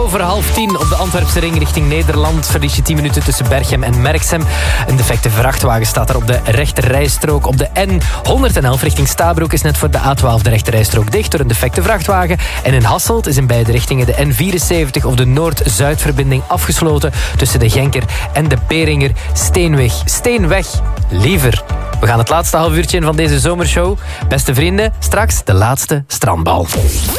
10:15 op de Antwerpse ring richting Nederland. Verlies je 10 minuten tussen Berchem en Merksem. Een defecte vrachtwagen staat er op de rechterrijstrook. Op de N111 richting Stabroek is net voor de A12 de rechterrijstrook dicht door een defecte vrachtwagen. En in Hasselt is in beide richtingen de N74 of de Noord-Zuidverbinding afgesloten tussen de Genker en de Beringer Steenweg. Liever. We gaan het laatste half uurtje in van deze zomershow. Beste vrienden, straks de laatste strandbal.